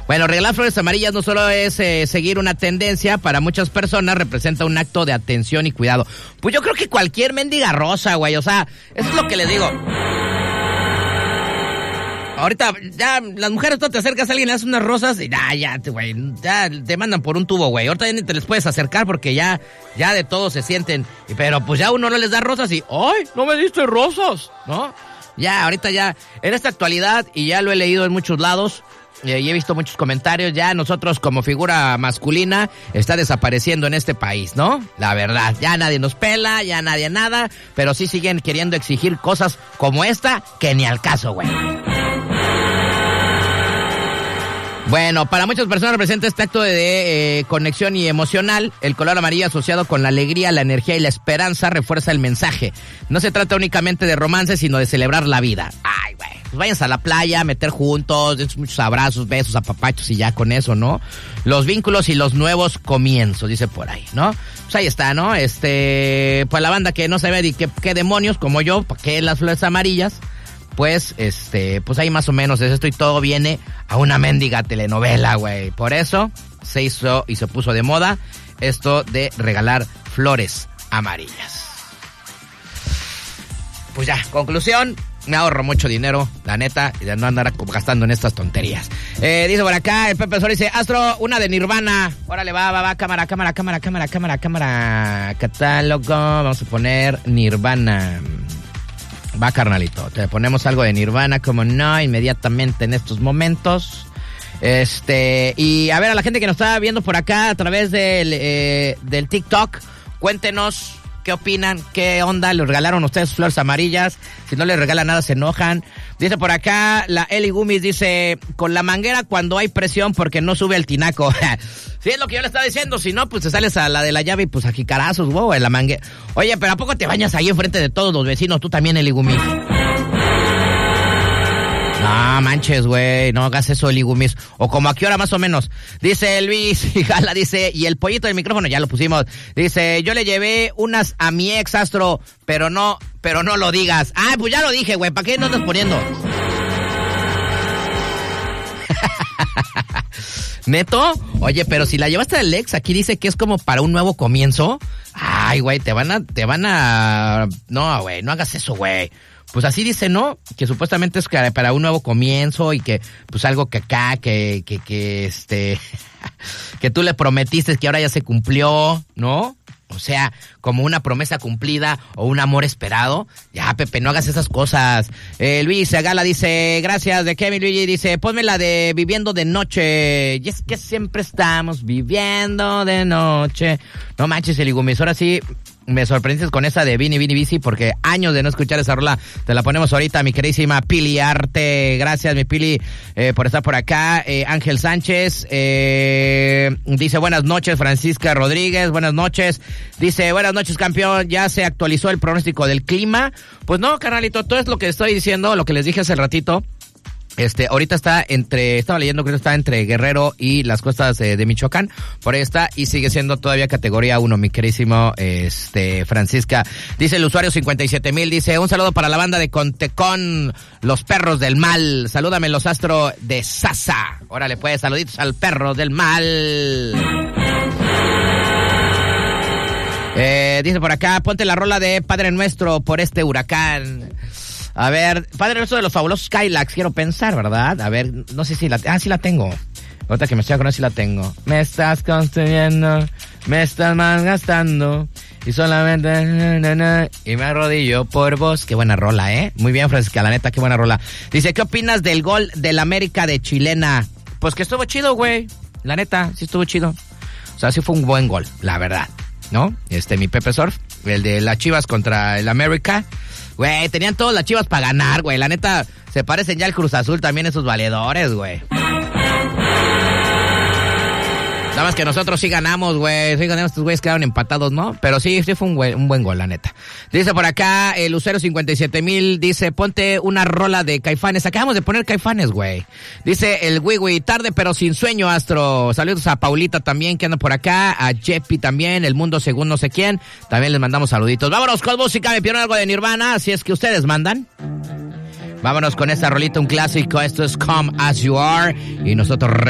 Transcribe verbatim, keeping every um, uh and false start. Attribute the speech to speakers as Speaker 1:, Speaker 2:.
Speaker 1: Bueno, regalar flores amarillas no solo es eh, seguir una tendencia, para muchas personas representa un acto de atención y cuidado. Pues yo creo que cualquier mendiga rosa, güey, o sea, eso es lo que les digo. Ahorita, ya, las mujeres, tú te acercas a alguien, le das unas rosas y ya, ya, güey, ya te mandan por un tubo, güey. Ahorita ya ni te les puedes acercar porque ya, ya de todo se sienten. Pero pues ya uno no les da rosas y, ¡ay, no me diste rosas! ¿No? Ya, ahorita ya, en esta actualidad, y ya lo he leído en muchos lados, eh, y he visto muchos comentarios, ya nosotros como figura masculina está desapareciendo en este país, ¿no? La verdad, ya nadie nos pela, ya nadie nada, pero sí siguen queriendo exigir cosas como esta que ni al caso, güey. Bueno, para muchas personas representa este acto de, de eh, conexión y emocional. El color amarillo asociado con la alegría, la energía y la esperanza refuerza el mensaje. No se trata únicamente de romance, sino de celebrar la vida. Ay, güey, pues váyanse a la playa, meter juntos, den muchos abrazos, besos, apapachos y ya con eso, ¿no? Los vínculos y los nuevos comienzos, dice por ahí, ¿no? Pues ahí está, ¿no? Este, pues la banda que no sabe de qué, qué demonios, como yo, ¿para qué las flores amarillas? Pues, este, pues ahí más o menos es esto y todo viene a una mendiga telenovela, güey. Por eso se hizo y se puso de moda esto de regalar flores amarillas. Pues ya, conclusión, me ahorro mucho dinero, la neta, y de no andar gastando en estas tonterías. Eh, dice por acá, el Pepe Sol dice, Astro, una de Nirvana. Órale, va, va, va, cámara, cámara, cámara, cámara, cámara, cámara. Catálogo, vamos a poner Nirvana. Va, carnalito, te ponemos algo de Nirvana, como no, inmediatamente en estos momentos. Este, y a ver, a la gente que nos está viendo por acá a través del, eh, del TikTok, cuéntenos qué opinan, qué onda, les regalaron ustedes flores amarillas, si no les regalan nada se enojan. Dice por acá, la Eli Gumis dice, con la manguera cuando hay presión porque no sube el tinaco. Sí, es lo que yo le estaba diciendo, si no, pues te sales a la de la llave y pues a jicarazos, wow, en la manguera. Oye, pero ¿a poco te bañas ahí enfrente de todos los vecinos? Tú también, Eli Gumis. No manches, güey, no hagas eso, Eli Gumis. O como a qué hora más o menos. Dice Luis Gala, dice, y el pollito del micrófono, ya lo pusimos. Dice, yo le llevé unas a mi ex, Astro, pero no, pero no lo digas. Ah, pues ya lo dije, güey, ¿para qué no estás poniendo? ¿Neto? Oye, pero si la llevaste al ex, aquí dice que es como para un nuevo comienzo. Ay, güey, te van a, te van a... No, güey, no hagas eso, güey. Pues así dice, ¿no? Que supuestamente es para un nuevo comienzo y que, pues algo que acá, que, que, que, este... que tú le prometiste que ahora ya se cumplió, ¿no? O sea, como una promesa cumplida o un amor esperado. Ya, Pepe, no hagas esas cosas. Eh, Luis Agala dice, gracias, de Kevin Luigi, dice, ponme la de Viviendo de Noche. Y es que siempre estamos viviendo de noche. No manches, Eli Gómez, ahora sí me sorprendes con esa de Vini Vini Bici, porque años de no escuchar esa rola. Te la ponemos ahorita, mi queridísima Pili Arte. Gracias, mi Pili, eh, por estar por acá. Eh, Ángel Sánchez eh, dice, buenas noches, Francisca Rodríguez, buenas noches. Dice, buenas noches, campeón, ya se actualizó el pronóstico del clima. Pues no, carnalito, todo es lo que estoy diciendo, lo que les dije hace ratito. Este, ahorita está entre, estaba leyendo, creo que está entre Guerrero y las costas eh, de Michoacán, por ahí está, y sigue siendo todavía categoría uno, mi querísimo, este, Francisca. Dice el usuario cincuenta y siete mil, dice, un saludo para la banda de Contecón, los perros del mal, salúdame los Astro de Sasa. Órale pues, saluditos al perro del mal. Eh, dice por acá, ponte la rola de Padre Nuestro por este huracán. A ver, Padre Nuestro de los Fabulosos Skylax, quiero pensar, ¿verdad? A ver, no sé si la... Ah, sí la tengo. Ahorita que me estoy acordando, sí la tengo. Me estás construyendo, me estás malgastando, y solamente... Na, na, y me arrodillo por vos. Qué buena rola, ¿eh? Muy bien, Francisca, la neta, qué buena rola. Dice, ¿qué opinas del gol del América de Chilena? Pues que estuvo chido, güey. La neta, sí estuvo chido. O sea, sí fue un buen gol, la verdad, ¿no? Este, mi Pepe Surf, el de las Chivas contra el América. Güey, tenían todas las Chivas para ganar, güey. La neta, se parecen ya al Cruz Azul también esos valedores, güey. Nada más que nosotros sí ganamos, güey. Sí ganamos, estos güeyes quedaron empatados, ¿no? Pero sí, sí fue un, güey, un buen gol, la neta. Dice por acá, el Lucero cincuenta y siete mil, dice, ponte una rola de Caifanes. Acabamos de poner Caifanes, güey. Dice el Wiwi, tarde pero sin sueño, Astro. Saludos a Paulita también, que anda por acá. A Jeppy también, El Mundo Según no sé quién. También les mandamos saluditos. Vámonos con música, me pidieron algo de Nirvana, si es que ustedes mandan. Vámonos con esta rolita, un clásico. Esto es Come As You Are. Y nosotros...